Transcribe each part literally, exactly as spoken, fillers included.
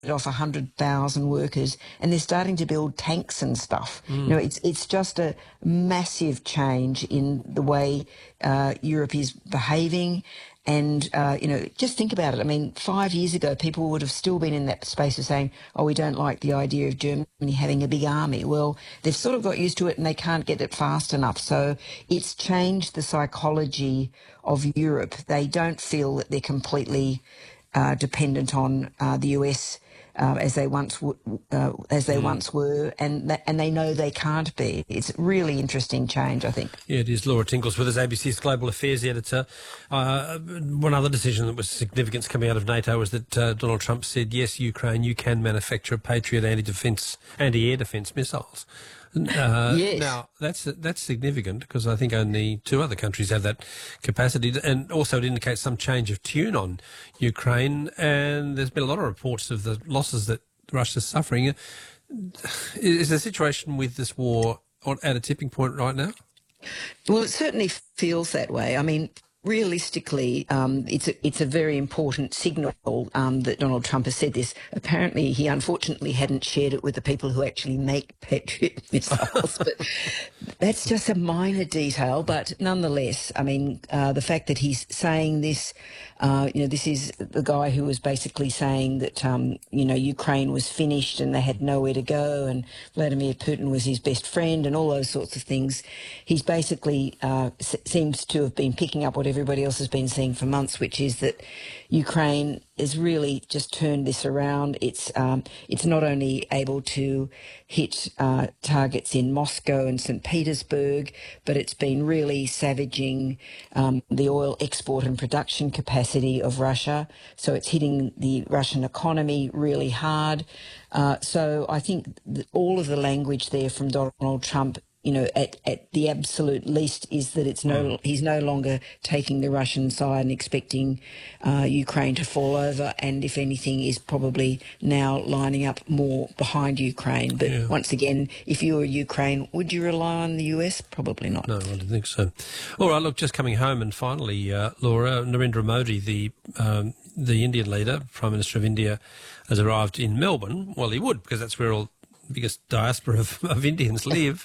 off one hundred thousand workers, and they're starting to build tanks and stuff. Mm. You know, it's it's just a massive change in the way uh, Europe is behaving. And, uh, you know, just think about it. I mean, five years ago, people would have still been in that space of saying, oh, we don't like the idea of Germany having a big army. Well, they've sort of got used to it and they can't get it fast enough. So it's changed the psychology of Europe. They don't feel that they're completely uh, dependent on uh, the U S Uh, as they once w- uh, as they mm. once were, and th- and they know they can't be. It's a really interesting change, I think. Yeah, it is. Laura Tingles with us, A B C's Global Affairs editor. Uh, one other decision that was significant coming out of NATO was that uh, Donald Trump said, yes, Ukraine, you can manufacture Patriot anti-defence, anti-air defence missiles. Uh, yes. Now, that's that's significant because I think only two other countries have that capacity, and also it indicates some change of tune on Ukraine, and there's been a lot of reports of the losses that Russia's suffering. Is the situation with this war at a tipping point right now? Well, it certainly feels that way. I mean, realistically, um, it's a, it's a very important signal um, that Donald Trump has said this. Apparently, he unfortunately hadn't shared it with the people who actually make Patriot missiles, but that's just a minor detail. But nonetheless, I mean, uh, the fact that he's saying this, uh, you know, this is the guy who was basically saying that, um, you know, Ukraine was finished and they had nowhere to go, and Vladimir Putin was his best friend, and all those sorts of things. He's basically uh, s- seems to have been picking up what everybody else has been seeing for months, which is that Ukraine has really just turned this around. It's um, it's not only able to hit uh, targets in Moscow and Saint Petersburg, but it's been really savaging um, the oil export and production capacity of Russia. So it's hitting the Russian economy really hard. Uh, so I think that all of the language there from Donald Trump, you know, at, at the absolute least, is that it's no he's no longer taking the Russian side and expecting uh, Ukraine to fall over, and if anything, is probably now lining up more behind Ukraine. But yeah. Once again, if you were Ukraine, would you rely on the U S? Probably not. No, I don't think so. All right, look, just coming home, and finally, uh, Laura, Narendra Modi, the um, the Indian leader, Prime Minister of India, has arrived in Melbourne. Well, he would, because that's where all biggest diaspora of, of Indians live.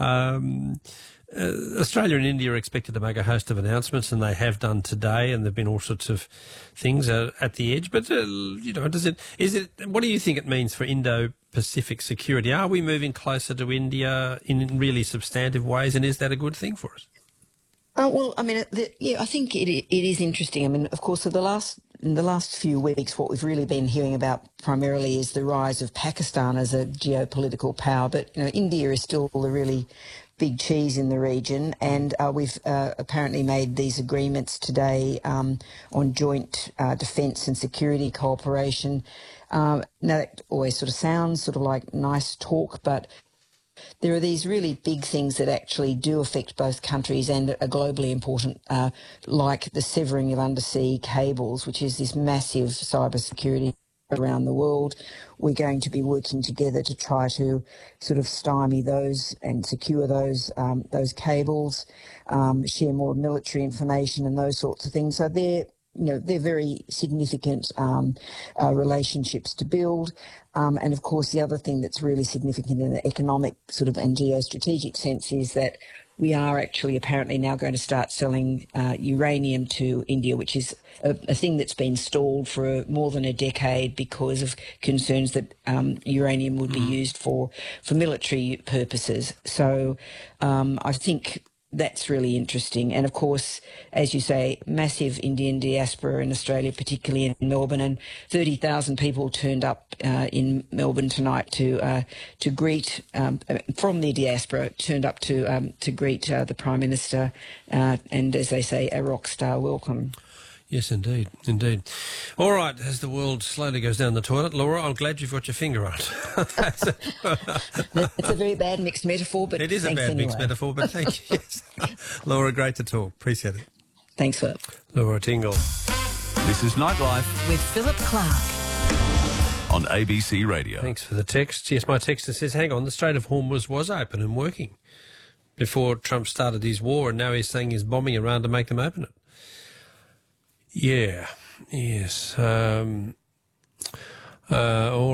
Um, uh, Australia and India are expected to make a host of announcements, and they have done today, and there have been all sorts of things uh, at the edge. But, uh, you know, does it, is it, what do you think it means for Indo-Pacific security? Are we moving closer to India in really substantive ways, and is that a good thing for us? Uh, well, I mean, the, yeah, I think it it is interesting. I mean, of course, for the last in the last few weeks, what we've really been hearing about primarily is the rise of Pakistan as a geopolitical power. But you know, India is still the really big cheese in the region, and uh, we've uh, apparently made these agreements today um, on joint uh, defence and security cooperation. Um, now, that always sort of sounds sort of like nice talk, but there are these really big things that actually do affect both countries and are globally important, uh, like the severing of undersea cables, which is this massive cybersecurity around the world. We're going to be working together to try to sort of stymie those and secure those um, those cables, um, share more military information and those sorts of things. So they're You know, they're very significant um, uh, relationships to build. Um, and, of course, the other thing that's really significant in the economic sort of and geostrategic sense is that we are actually apparently now going to start selling uh, uranium to India, which is a, a thing that's been stalled for more than a decade because of concerns that um, uranium would be used for, for military purposes. So um, I think that's really interesting. And, of course, as you say, massive Indian diaspora in Australia, particularly in Melbourne, and thirty thousand people turned up uh, in Melbourne tonight to uh, to greet, um, from the diaspora, turned up to um, to greet uh, the Prime Minister uh, and, as they say, a rock star welcome. Yes, indeed, indeed. All right, as the world slowly goes down the toilet, Laura, I'm glad you've got your finger on it. That's a, It's a very bad mixed metaphor, but it is a bad anyway. mixed metaphor, but thank you. Yes. Laura, great to talk. Appreciate it. Thanks, Philip. Laura Tingle. This is Nightlife with Philip Clark on A B C Radio. Thanks for the text. Yes, my texter says, hang on, the Strait of Hormuz was open and working before Trump started his war, and now he's saying he's bombing Iran to make them open it. Yeah, yes. Um, Uh, all